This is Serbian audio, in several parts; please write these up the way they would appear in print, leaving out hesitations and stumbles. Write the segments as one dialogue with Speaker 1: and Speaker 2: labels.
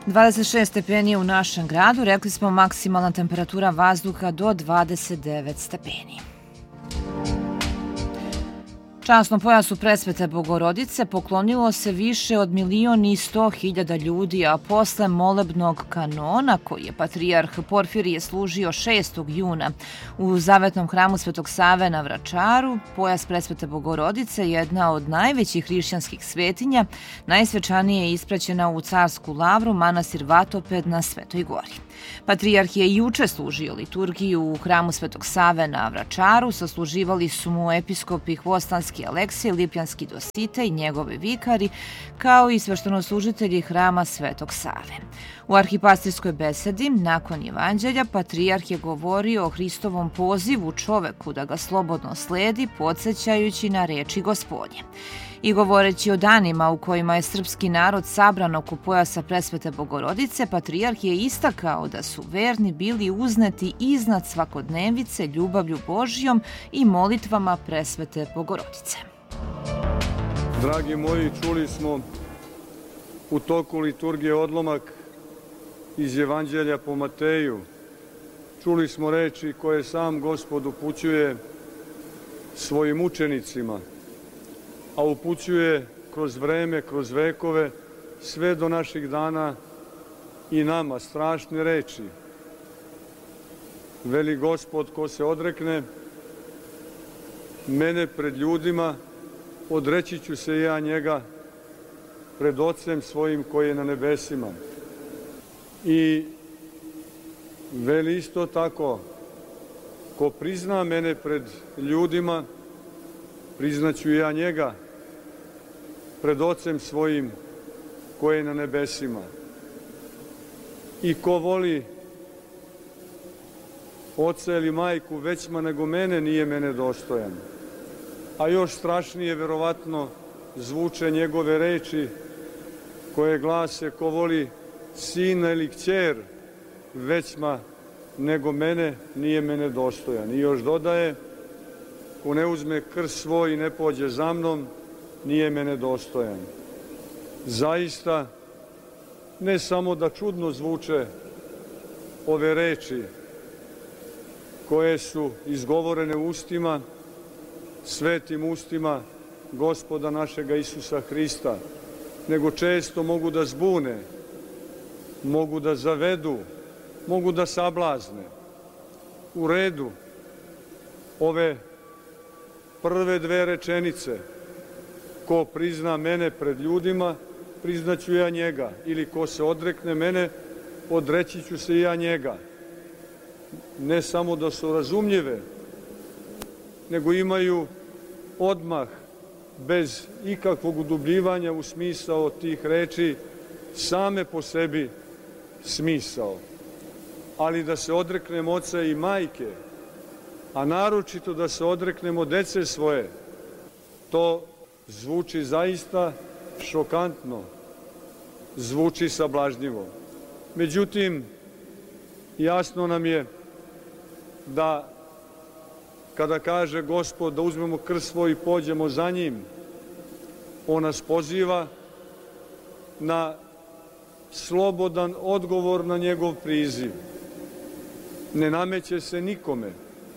Speaker 1: 26 stepeni u našem gradu, rekli smo maksimalna temperatura vazduha do 29 stepeni. Časnom pojasu Presvete Bogorodice poklonilo se više od 1.100.000 ljudi, a posle molebnog kanona, koji je patrijarh Porfirije služio 6. juna u zavetnom hramu Svetog Save na Vračaru, pojas Presvete Bogorodice, jedna od najvećih hrišćanskih svetinja, najsvečanije je ispraćena u Carsku lavru, manastir Vatoped na Svetoj gori. Patrijarh je i juče služio liturgiju u hramu Svetog Save na Vračaru, sasluživali su mu episkopi Hvostanski Aleksije, Lipjanski Dositej, njegovi vikari, kao i sveštenoslужitelji hrama Svetog Save. U arhipastirskoj besedi, nakon evanđelja, patrijarh je govorio o Hristovom pozivu čoveku da ga slobodno sledi, podsjećajući na reči Gospodnje. I govoreći o danima u kojima je srpski narod sabran oko pojasa Presvete Bogorodice, patrijarh je istakao da su verni bili uzneti iznad svakodnevice ljubavlju Božjom i molitvama Presvete Bogorodice.
Speaker 2: Dragi moji, čuli smo u toku liturgije odlomak iz Evanđelja po Mateju. Čuli smo reči koje sam Gospod upućuje svojim učenicima, a upućuje kroz vreme, kroz vekove, sve do naših dana i nama strašne reči. Veli Gospod, ko se odrekne mene pred ljudima, odreći ću se ja njega pred Ocem svojim koji je na nebesima. I veli isto tako, ko prizna mene pred ljudima, priznaću ja njega pred Ocem svojim koji je na nebesima. I ko voli oca ili majku većma nego mene, nije mene dostojan. A još strašnije verovatno zvuče njegove reči koje glase: ko voli sina ili kćer većma nego mene, nije mene dostojan. I još dodaje: ko ne uzme krst svoj i ne pođe za mnom, nije mene dostojan. Zaista, ne samo da čudno zvuče ove reči koje su izgovorene ustima, svetim ustima Gospoda našega Isusa Hrista, nego često mogu da zbune, mogu da zavedu, mogu da sablazne. U redu, ove prve dve rečenice: ko prizna mene pred ljudima, priznaću ja njega, ili ko se odrekne mene, odreći ću se ja njega. Ne samo da su razumljive, nego imaju odmah, bez ikakvog udubljivanja u smisao tih reči, same po sebi smisao. Ali da se odreknemo oca i majke, a naročito da se odreknemo dece svoje, to zvuči zaista šokantno, zvuči sablažnjivo. Međutim, jasno nam je da kada kaže Gospod da uzmemo krst svoj i pođemo za njim, on nas poziva na slobodan odgovor na njegov priziv. Ne nameće se nikome,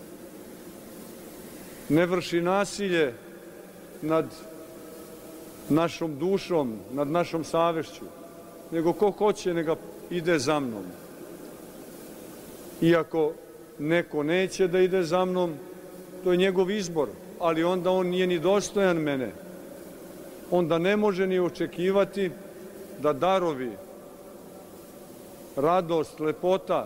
Speaker 2: ne vrši nasilje nad našom dušom, nad našom savešću, nego ko hoće neka ide za mnom. Iako neko neće da ide za mnom, to je njegov izbor, ali onda on nije ni dostojan mene. Onda ne može ni očekivati da darovi, radost, lepota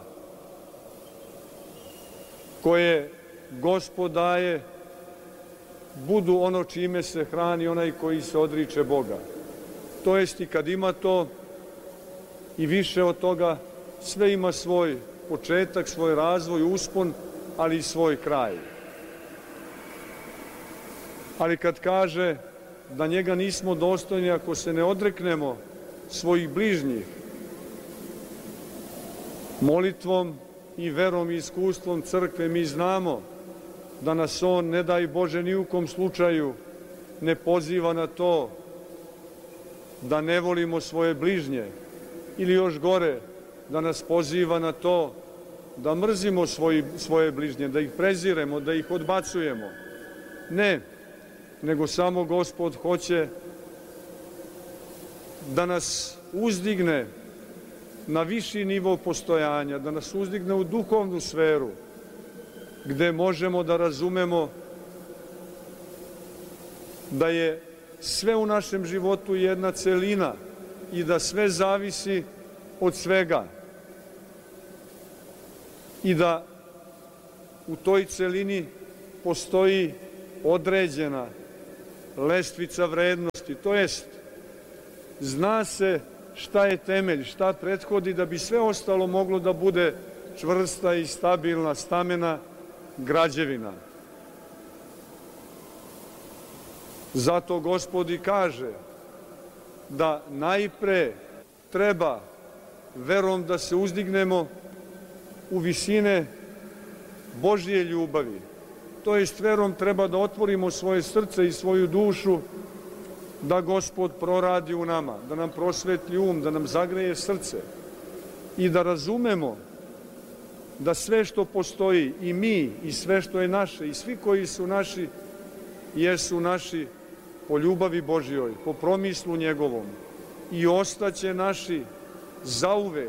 Speaker 2: koje Gospod daje budu ono čime se hrani onaj koji se odriče Boga. To jest i kad ima to i više od toga, sve ima svoj početak, svoj razvoj, uspon, ali i svoj kraj. Ali kad kaže da njega nismo dostojni ako se ne odreknemo svojih bližnjih, molitvom i verom i iskustvom crkve mi znamo da nas on, ne daj Bože, ni u kom slučaju ne poziva na to da ne volimo svoje bližnje, ili još gore, da nas poziva na to da mrzimo svoje bližnje, da ih preziremo, da ih odbacujemo. Ne, nego samo Gospod hoće da nas uzdigne na viši nivo postojanja, da nas uzdigne u duhovnu sferu, gde možemo da razumemo da je sve u našem životu jedna celina i da sve zavisi od svega i da u toj celini postoji određena lestvica vrednosti, to jest zna se šta je temelj, šta prethodi da bi sve ostalo moglo da bude čvrsta i stabilna, stamena građevina. Zato Gospod i kaže da najpre treba verom da se uzdignemo u visine Božje ljubavi. To jest verom treba da otvorimo svoje srce i svoju dušu da Gospod proradi u nama, da nam prosvetli um, da nam zagreje srce i da razumemo da sve što postoji i mi i sve što je naše i svi koji su naši jesu naši po ljubavi Božjoj, po promislu njegovom i ostaće naši zauvek.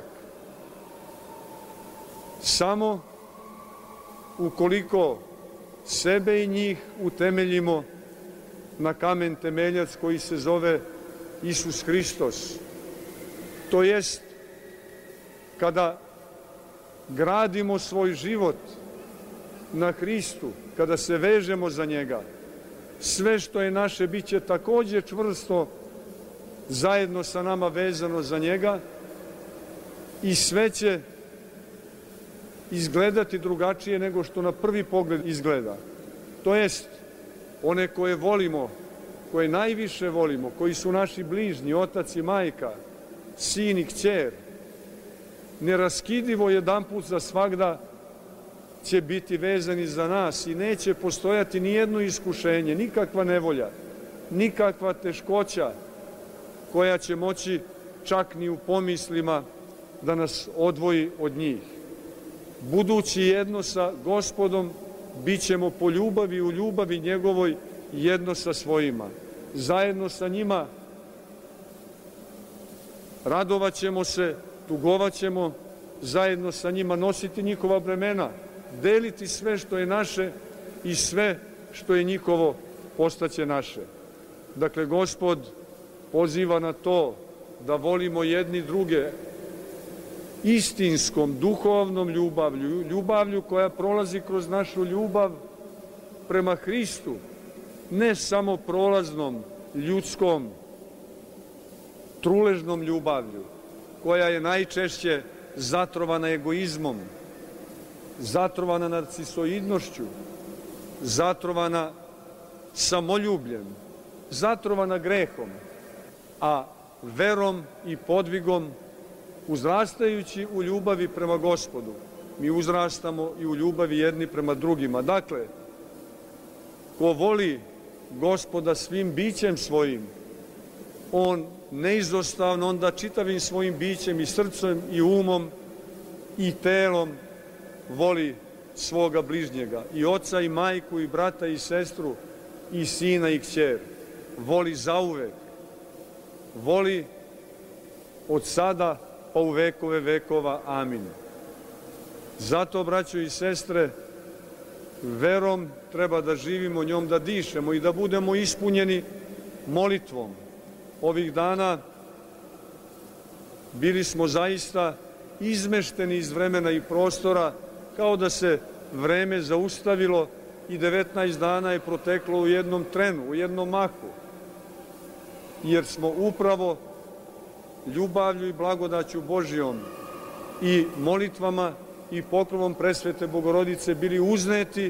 Speaker 2: Samo ukoliko sebe i njih utemeljimo na kamen temeljac koji se zove Isus Hristos. To jest, kada gradimo svoj život na Hristu, kada se vežemo za njega, sve što je naše bit će takođe čvrsto zajedno sa nama vezano za njega i sve će izgledati drugačije nego što na prvi pogled izgleda. To jest, one koje volimo, koje najviše volimo, koji su naši bližnji, otac i majka, sin i kćer, neraskidivo jedanput za svagda će biti vezani za nas i neće postojati ni jedno iskušenje, nikakva nevolja, nikakva teškoća koja će moći čak ni u pomislima da nas odvoji od njih. Budući jedno sa Gospodom, bit ćemo po ljubavi u ljubavi njegovoj jedno sa svojima. Zajedno sa njima radovat ćemo se, tugovat ćemo, zajedno sa njima nositi njihova bremena, deliti sve što je naše i sve što je njihovo postaće naše. Dakle, Gospod poziva na to da volimo jedni druge istinskom, duhovnom ljubavlju, ljubavlju koja prolazi kroz našu ljubav prema Hristu, ne samo prolaznom, ljudskom, truležnom ljubavlju, koja je najčešće zatrovana egoizmom, zatrovana narcisoidnošću, zatrovana samoljubljem, zatrovana grehom, a verom i podvigom, uzrastajući u ljubavi prema Gospodu, mi uzrastamo i u ljubavi jedni prema drugima. Dakle, ko voli Gospoda svim bićem svojim, on neizostavno onda čitavim svojim bićem i srcem i umom i telom voli svoga bližnjega, i oca i majku i brata i sestru i sina i kćer. Voli zauvek, voli od sada pa u vekove vekova. Amin. Zato, braćo i sestre, verom treba da živimo, njom da dišemo i da budemo ispunjeni molitvom. Ovih dana bili smo zaista izmešteni iz vremena i prostora, kao da se vreme zaustavilo i 19 dana je proteklo u jednom trenu, u jednom mahu, jer smo upravo ljubavlju i blagodaću Božjom i molitvama i pokrovom presvete Bogorodice bili uzneti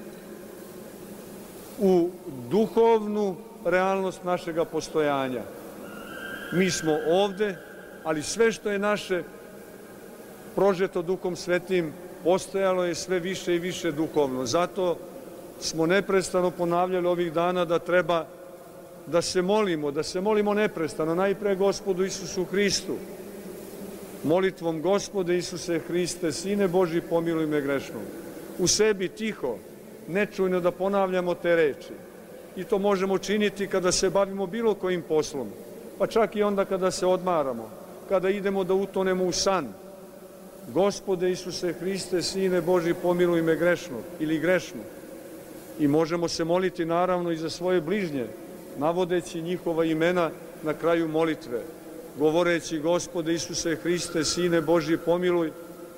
Speaker 2: u duhovnu realnost našega postojanja. Mi smo ovde, ali sve što je naše prožeto Duhom Svetim postojalo je sve više i više duhovno. Zato smo neprestano ponavljali ovih dana da treba da se molimo neprestano, najpre Gospodu Isusu Hristu, molitvom Gospode Isuse Hriste, Sine Božji, pomiluj me grešnog. U sebi tiho, nečujno da ponavljamo te reči. I to možemo činiti kada se bavimo bilo kojim poslom, pa čak i onda kada se odmaramo, kada idemo da utonemo u san. Gospode Isuse Hriste, Sine Božji, pomiluj me grešnog ili grešnu. I možemo se moliti naravno i za svoje bližnje, navodeći njihova imena na kraju molitve, govoreći Gospode Isuse Hriste, Sine Božji, pomiluj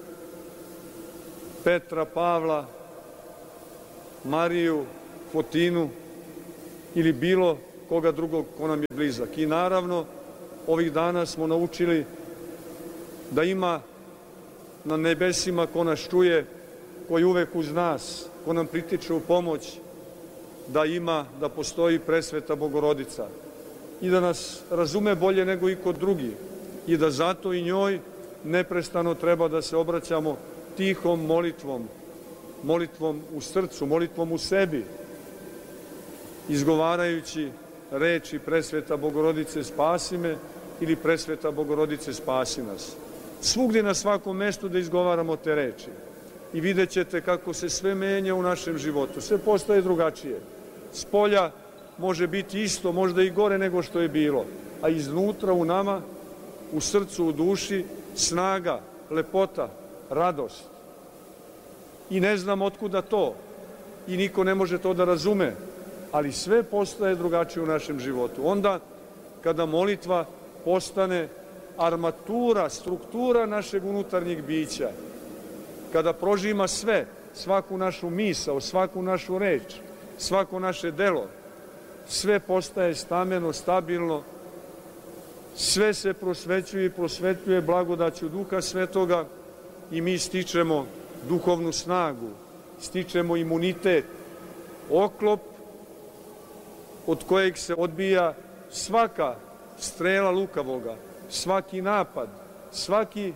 Speaker 2: Petra, Pavla, Mariju, Fotinu ili bilo koga drugog ko nam je blizak. I naravno, ovih dana smo naučili da ima na nebesima ko nas čuje, ko je uvek uz nas, ko nam pritiče u pomoć, da postoji presveta Bogorodica i da nas razume bolje nego i kod drugih i da zato i njoj neprestano treba da se obraćamo tihom molitvom, molitvom u srcu, molitvom u sebi, izgovarajući reči presveta Bogorodice spasi me ili presveta Bogorodice spasi nas. Svugdje na svakom mestu da izgovaramo te reči i vidjet ćete kako se sve menja u našem životu, sve postaje drugačije. Spolja može biti isto, možda i gore nego što je bilo, a iznutra u nama, u srcu, u duši, snaga, lepota, radost. I ne znam otkuda to i niko ne može to da razume, ali sve postaje drugačije u našem životu. Onda kada molitva postane armatura, struktura našeg unutarnjeg bića, kada prožima sve, svaku našu misao, svaku našu reč, svako naše delo, sve postaje stameno, stabilno, sve se prosvećuje i prosvetljuje blagodaću Duha Svetoga i mi stičemo duhovnu snagu, stičemo imunitet, oklop od kojeg se odbija svaka strela lukavoga, svaki napad, svaki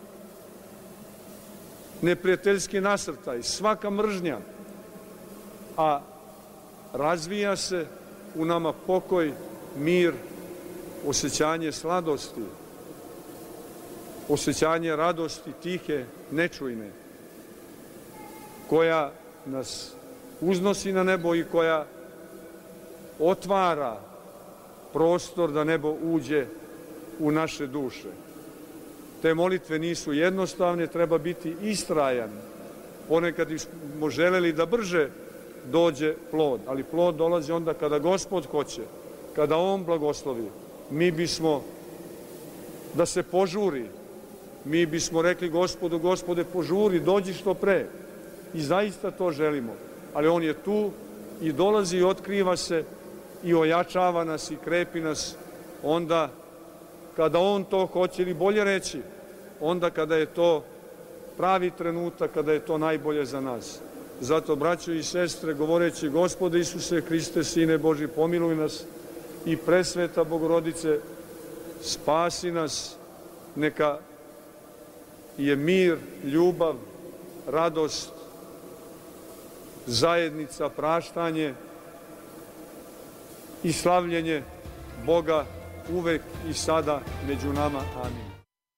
Speaker 2: neprijateljski nasrtaj, svaka mržnja, a razvija se u nama pokoj, mir, osjećanje sladosti, osjećanje radosti tihe, nečujne, koja nas uznosi na nebo i koja otvara prostor da nebo uđe u naše duše. Te molitve nisu jednostavne, treba biti istrajan. Ponekad smo želeli da brže dođe plod, ali plod dolazi onda kada Gospod hoće, kada On blagoslovi. Mi bismo da se požuri, mi bismo rekli Gospodu, Gospode, požuri, dođi što pre. I zaista to želimo, ali On je tu i dolazi i otkriva se i ojačava nas i krepi nas onda kada On to hoće, ili bolje reći, onda kada je to pravi trenutak, kada je to najbolje za nas. Zato, braćo i sestre, govoreći Gospode Isuse Hriste, Sine Božji, pomiluj nas i presveta Bogorodice, spasi nas, neka je mir, ljubav, radost, zajednica, praštanje i slavljenje Boga uvek i sada među nama. Amin.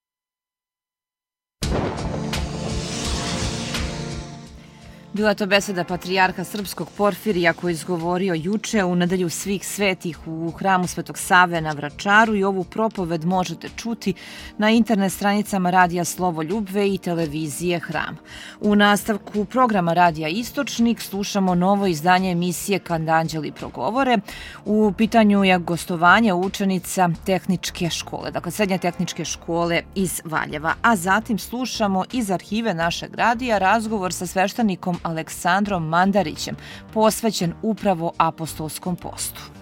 Speaker 1: Bila je to beseda patrijarha srpskog Porfirija koji je izgovorio juče u Nedelju svih svetih u hramu Svetog Save na Vračaru i ovu propoved možete čuti na internet stranicama Radija Slovo Ljubve i televizije Hram. U nastavku programa Radija Istočnik slušamo novo izdanje emisije Kad anđeli progovore. U pitanju je gostovanje učenica tehničke škole, dakle srednje tehničke škole iz Valjeva. A zatim slušamo iz arhive našeg radija razgovor sa sveštenikom Aleksandrom Mandarićem, posvećen upravo apostolskom postu.